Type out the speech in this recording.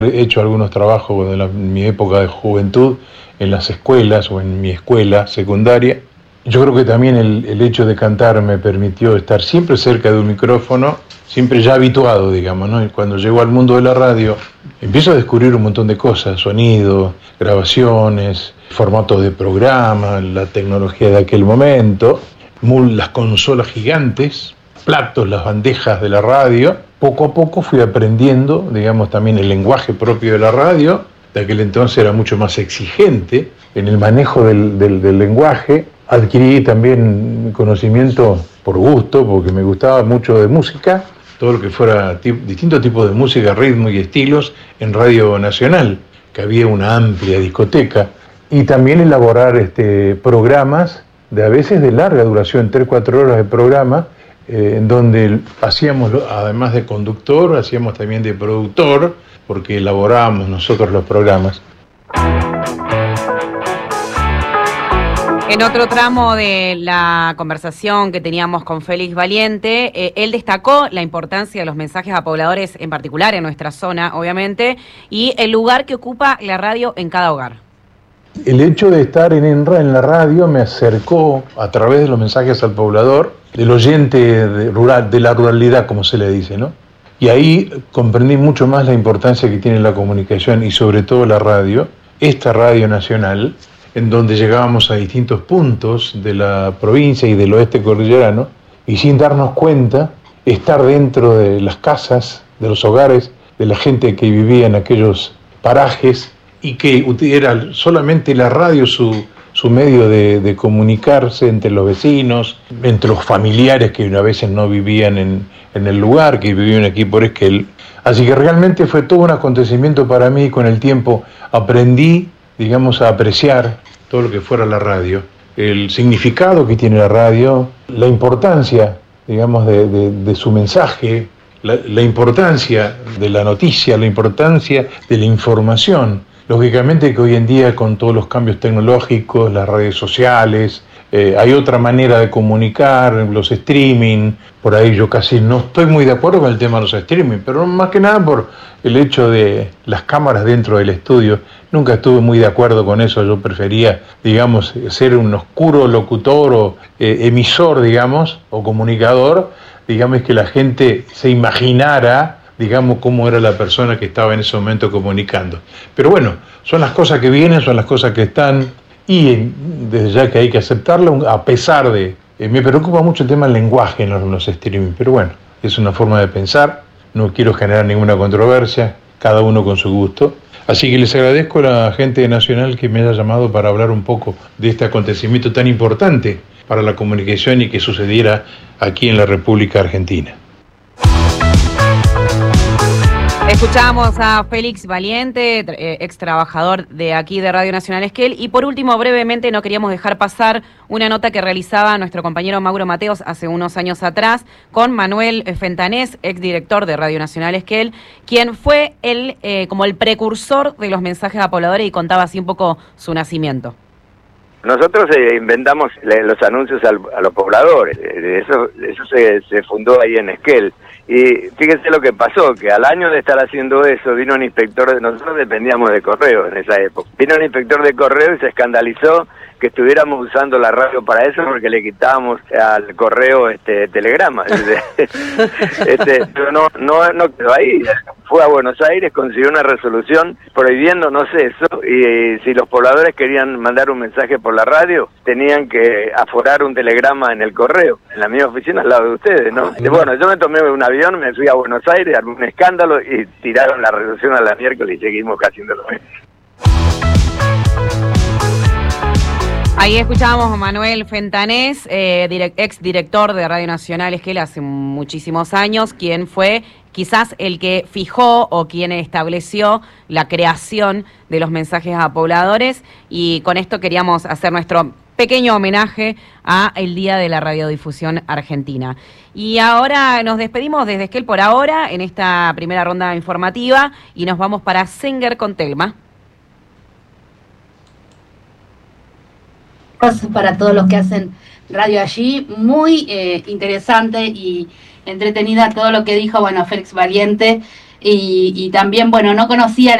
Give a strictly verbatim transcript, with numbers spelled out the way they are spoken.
He hecho algunos trabajos de la, en mi época de juventud en las escuelas o en mi escuela secundaria. Yo creo que también el, el hecho de cantar me permitió estar siempre cerca de un micrófono, siempre ya habituado, digamos, ¿no? Y cuando llego al mundo de la radio, empiezo a descubrir un montón de cosas, sonido, grabaciones, formatos de programa, la tecnología de aquel momento, las consolas gigantes, platos, las bandejas de la radio. Poco a poco fui aprendiendo, digamos, también el lenguaje propio de la radio. De aquel entonces era mucho más exigente en el manejo del, del, del lenguaje. Adquirí también conocimiento por gusto, porque me gustaba mucho de música, todo lo que fuera tip, distintos tipos de música, ritmo y estilos en Radio Nacional, que había una amplia discoteca, y también elaborar este, programas de a veces de larga duración, tres, cuatro horas de programa, eh, en donde hacíamos, además de conductor, hacíamos también de productor, porque elaborábamos nosotros los programas. En otro tramo de la conversación que teníamos con Félix Valiente, eh, él destacó la importancia de los mensajes a pobladores, en particular en nuestra zona, obviamente, y el lugar que ocupa la radio en cada hogar. El hecho de estar en, en la radio me acercó, a través de los mensajes al poblador, del oyente de, rural, de la ruralidad, como se le dice, ¿no? Y ahí comprendí mucho más la importancia que tiene la comunicación y sobre todo la radio, esta radio nacional, en donde llegábamos a distintos puntos de la provincia y del oeste cordillerano, y sin darnos cuenta, estar dentro de las casas, de los hogares, de la gente que vivía en aquellos parajes, y que era solamente la radio su, su medio de, de comunicarse entre los vecinos, entre los familiares que a veces no vivían en, en el lugar, que vivían aquí por Esquel. Así que realmente fue todo un acontecimiento para mí. Con el tiempo aprendí, digamos, a apreciar todo lo que fuera la radio, el significado que tiene la radio, la importancia, digamos, de, de, de su mensaje, la, la importancia de la noticia, la importancia de la información. Lógicamente que hoy en día, con todos los cambios tecnológicos, las redes sociales, eh, hay otra manera de comunicar, los streaming. Por ahí yo casi no estoy muy de acuerdo con el tema de los streaming, pero más que nada por el hecho de las cámaras dentro del estudio. Nunca estuve muy de acuerdo con eso. Yo prefería, digamos, ser un oscuro locutor o eh, emisor, digamos, o comunicador, digamos, que la gente se imaginara, digamos, cómo era la persona que estaba en ese momento comunicando. Pero bueno, son las cosas que vienen, son las cosas que están, y desde ya que hay que aceptarlo, a pesar de... Eh, me preocupa mucho el tema del lenguaje en los, en los streaming, pero bueno, es una forma de pensar, no quiero generar ninguna controversia, cada uno con su gusto. Así que les agradezco a la gente nacional que me haya llamado para hablar un poco de este acontecimiento tan importante para la comunicación y que sucediera aquí en la República Argentina. Escuchamos a Félix Valiente, eh, ex trabajador de aquí de Radio Nacional Esquel. Y por último, brevemente, no queríamos dejar pasar una nota que realizaba nuestro compañero Mauro Mateos hace unos años atrás con Manuel Fentanés, ex director de Radio Nacional Esquel, quien fue el, eh, como el precursor de los mensajes a pobladores, y contaba así un poco su nacimiento. Nosotros eh, inventamos le, los anuncios al, a los pobladores, eh, eso, eso se, se fundó ahí en Esquel. Y fíjense lo que pasó, que al año de estar haciendo eso, vino un inspector, de nosotros dependíamos de correo en esa época, vino un inspector de correo y se escandalizó que estuviéramos usando la radio para eso, porque le quitábamos al correo este telegrama. este, pero no, no, no quedó ahí, fue a Buenos Aires, consiguió una resolución prohibiendo, no sé, eso, y, y si los pobladores querían mandar un mensaje por la radio, tenían que aforar un telegrama en el correo, en la misma oficina al lado de ustedes, ¿no? Y bueno, yo me tomé un avión, me fui a Buenos Aires, armé un escándalo y tiraron la resolución a la miércoles y seguimos haciendo lo mismo. Ahí escuchábamos a Manuel Fentanés, eh, direct, ex director de Radio Nacional Esquel hace muchísimos años, quien fue quizás el que fijó o quien estableció la creación de los mensajes a pobladores, y con esto queríamos hacer nuestro pequeño homenaje a el Día de la Radiodifusión Argentina. Y ahora nos despedimos desde Esquel por ahora en esta primera ronda informativa y nos vamos para Singer con Telma. Para todos los que hacen radio allí, muy eh, interesante y entretenida todo lo que dijo, bueno, Félix Valiente, y, y también, bueno, no conocía